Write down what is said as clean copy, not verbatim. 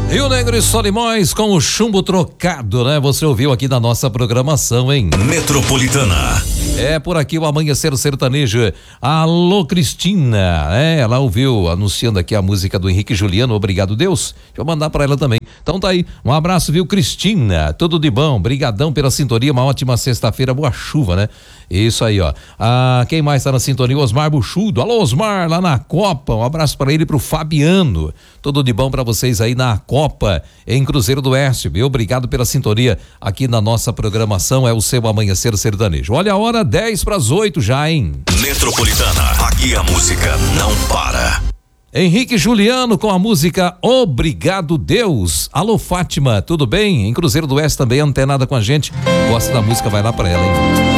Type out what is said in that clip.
Rio Negro e Solimões com o chumbo trocado, né? Você ouviu aqui na nossa programação, hein? Metropolitana. É por aqui o Amanhecer Sertanejo. Alô, Cristina. Ela ouviu anunciando aqui a música do Henrique Juliano, Obrigado Deus. Deixa eu mandar pra ela também. Então tá aí, um abraço, viu, Cristina? Tudo de bom, brigadão pela sintonia, uma ótima sexta-feira, boa chuva, né? Isso aí, ó. Quem mais tá na sintonia? Osmar Buchudo. Alô, Osmar, lá na Copa, um abraço pra ele e pro Fabiano. Tudo de bom pra vocês aí na Copa, em Cruzeiro do Oeste, viu? Obrigado pela sintonia aqui na nossa programação, é o seu Amanhecer Sertanejo. Olha a hora, 7:50 já, hein? Metropolitana, aqui a música não para. Henrique Juliano com a música Obrigado Deus. Alô, Fátima, tudo bem? Em Cruzeiro do Oeste também, antenada com a gente. Gosta da música, vai lá pra ela, hein?